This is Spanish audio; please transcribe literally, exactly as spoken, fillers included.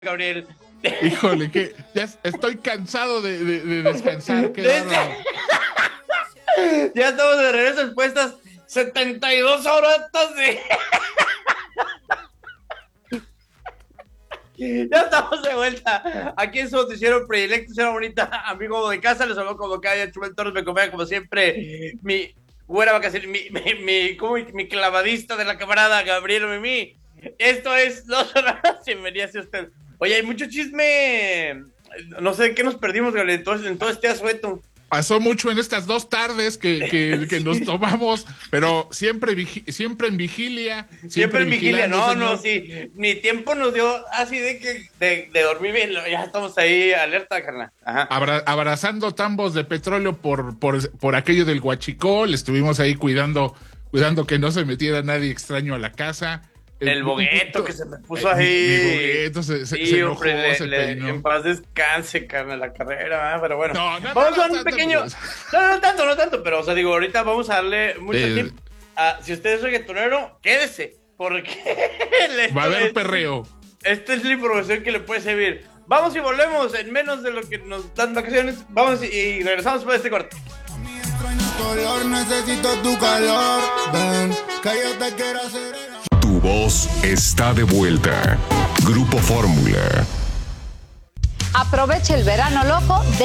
Gabriel. Híjole, que ya estoy cansado de, de, de descansar. Qué Desde... Ya estamos de regreso después de estas setenta y dos horas de... Ya estamos de vuelta aquí en su noticiero predilecto, señora bonita, amigo de casa. Les hablo como cada día, Chumel Torres, me acompaña como siempre mi buena vacación, mi, mi, mi, como mi, mi clavadista de la camarada Gabriel Mimi. Esto es Los Horas, bienvenida a usted. Oye, hay mucho chisme, no sé qué nos perdimos, Gabriel, entonces en todo este asueto. Pasó mucho en estas dos tardes que, que, que sí. nos tomamos, pero siempre, vigi siempre en vigilia. Siempre, siempre en vigilia, no, señor. no, sí. Ni tiempo nos dio así de que de, de dormir bien, ya estamos ahí alerta, carnal. Ajá. Abra abrazando tambos de petróleo por, por, por aquello del huachicol, estuvimos ahí cuidando, cuidando que no se metiera nadie extraño a la casa. El, el bogueto que se me puso ahí. Mi, mi bogueto se, se, sí, se enojó, hombre, se le, peinó. En paz descanse, carnal, la carrera, ¿eh? Pero bueno. No, no, vamos no, a un no, pequeño. Pues. No, no tanto, no tanto, pero o sea, digo, ahorita vamos a darle mucho eh, tiempo. Ah, si usted es reggaetonero, quédese, porque va a haber es, perreo. Esta es la información que le puede servir. Vamos y volvemos en menos de lo que nos dan vacaciones. Vamos y, y regresamos después de este corte. Color, necesito tu calor. Ven, que yo te quiero hacer. Tu voz está de vuelta. Grupo Fórmula. Aprovecha el verano loco de